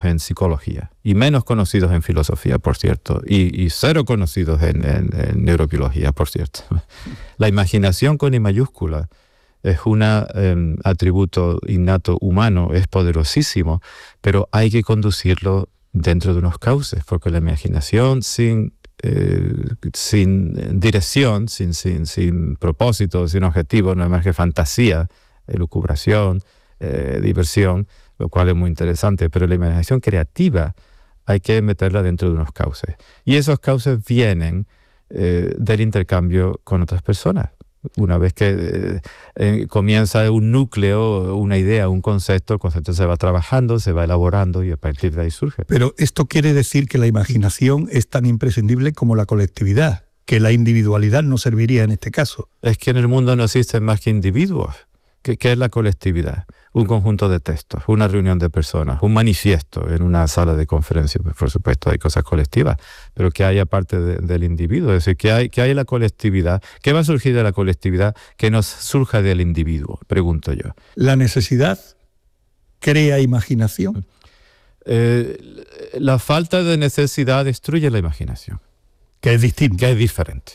en psicología y menos conocidos en filosofía, por cierto, y cero conocidos en neurobiología, por cierto. La imaginación con I mayúscula es un atributo innato humano, es poderosísimo, pero hay que conducirlo dentro de unos cauces, porque la imaginación sin dirección, sin propósito, sin objetivo, no es más que fantasía, elucubración, diversión, lo cual es muy interesante, pero la imaginación creativa hay que meterla dentro de unos cauces. Y esos cauces vienen del intercambio con otras personas. Una vez que comienza un núcleo, una idea, un concepto, el concepto se va trabajando, se va elaborando y a partir de ahí surge. Pero esto quiere decir que la imaginación es tan imprescindible como la colectividad, que la individualidad no serviría en este caso. Es que en el mundo no existen más que individuos. ¿Qué es la colectividad? Un conjunto de textos, una reunión de personas, un manifiesto en una sala de conferencia. Pues por supuesto hay cosas colectivas, pero que hay aparte del individuo. Es decir, que hay la colectividad. ¿Qué va a surgir de la colectividad que nos surja del individuo? Pregunto yo. ¿La necesidad crea imaginación? La falta de necesidad destruye la imaginación. Que es distinto. Que es diferente.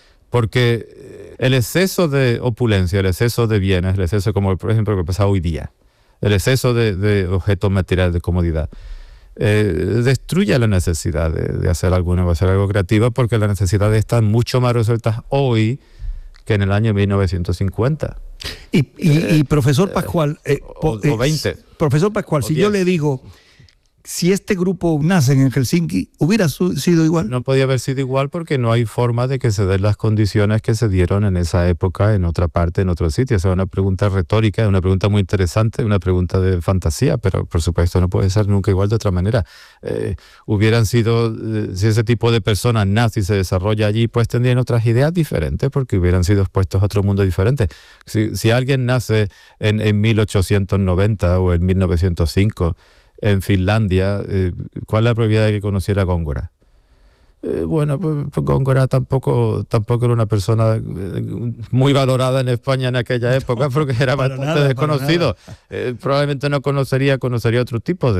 Porque el exceso de opulencia, el exceso de bienes, el exceso, como por ejemplo lo que pasa hoy día, el exceso de objetos materiales de comodidad, destruye la necesidad de hacer algo creativo, porque las necesidades están mucho más resueltas hoy que en el año 1950. Y profesor Pascual... o 20. Profesor Pascual, si 10. yo le digo... Si este grupo nace en Helsinki, ¿hubiera sido igual? No podía haber sido igual porque no hay forma de que se den las condiciones que se dieron en esa época, en otra parte, en otro sitio. Esa es una pregunta retórica, una pregunta muy interesante, una pregunta de fantasía, pero por supuesto no puede ser nunca igual de otra manera. Hubieran sido, si ese tipo de personas nace y se desarrolla allí, pues tendrían otras ideas diferentes porque hubieran sido expuestos a otro mundo diferente. Si alguien nace en 1890 o en 1905, en Finlandia, ¿cuál es la probabilidad de que conociera a Góngora? Bueno, pues Góngora tampoco era una persona muy valorada en España en aquella época porque era bastante desconocido. Probablemente no conocería otro tipo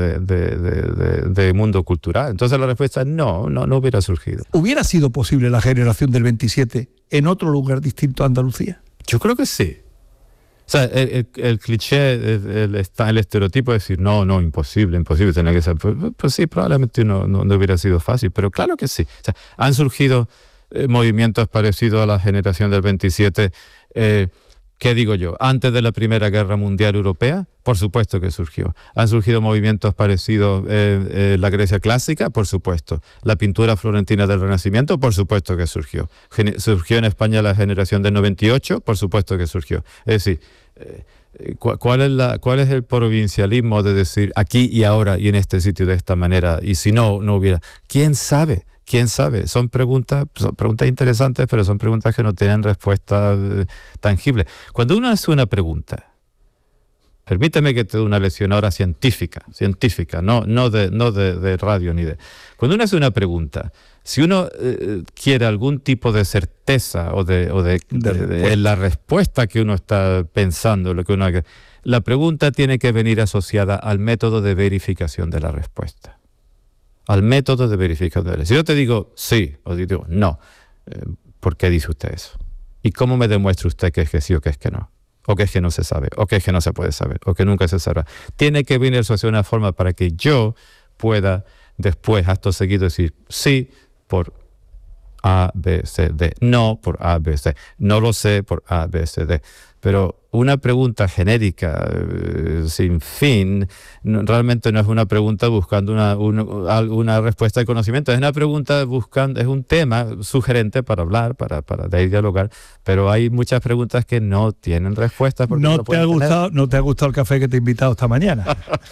de mundo cultural. Entonces la respuesta es no hubiera surgido. ¿Hubiera sido posible la generación del 27 en otro lugar distinto a Andalucía? Yo creo que sí. O sea, el cliché, el estereotipo de decir, no, imposible, tiene que ser. Pues sí, probablemente no hubiera sido fácil, pero claro que sí. O sea, han surgido movimientos parecidos a la generación del 27, ¿qué digo yo? Antes de la Primera Guerra Mundial Europea, por supuesto que surgió. Han surgido movimientos parecidos la Grecia clásica, por supuesto. La pintura florentina del Renacimiento, por supuesto que surgió. Surgió en España la generación del 98, por supuesto que surgió. Es decir, ¿cuál es el provincialismo de decir aquí y ahora y en este sitio de esta manera? Y si no hubiera... ¿Quién sabe? Son preguntas interesantes, pero son preguntas que no tienen respuesta tangible. Cuando uno hace una pregunta, permíteme que te dé una lección ahora científica, no de radio ni de... Cuando uno hace una pregunta, si uno quiere algún tipo de certeza o de la respuesta que uno está pensando, la pregunta tiene que venir asociada al método de verificación de la respuesta. Al método de verificación. Si yo te digo sí o te digo no, ¿por qué dice usted eso? ¿Y cómo me demuestra usted que es que sí o que es que no? O que es que no se sabe, o que es que no se puede saber, o que nunca se sabrá. Tiene que venir asociado una forma para que yo pueda después, acto seguido, decir sí por A, B, C, D, no por A, B, C, no lo sé por A, B, C, D. Pero una pregunta genérica, sin fin, realmente no es una pregunta buscando una respuesta de conocimiento, es una pregunta buscando, es un tema sugerente para hablar, para dialogar, pero hay muchas preguntas que no tienen respuestas. ¿No te ha gustado el café que te he invitado esta mañana?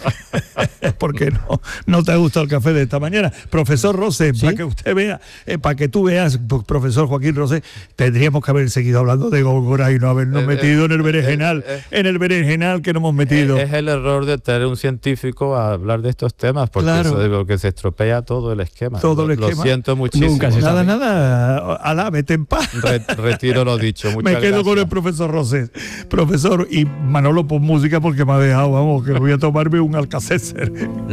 ¿Por qué no te ha gustado el café de esta mañana? Profesor Rosé, ¿sí? Para que usted vea, para que tú veas, profesor Joaquín Rosé, tendríamos que haber seguido hablando de Góngora y no habernos metido en el berenjenal que nos hemos metido. Es el error de tener un científico a hablar de estos temas, porque claro, eso es lo que se estropea todo el esquema. Lo siento muchísimo. Nunca se sabe. Nada, alá, vete en paz. Retiro lo dicho. Muchas me quedo gracias. con el profesor Rosé. Profesor, y Manolo, pon música porque me ha dejado, vamos, que voy a tomarme un Alka-Seltzer.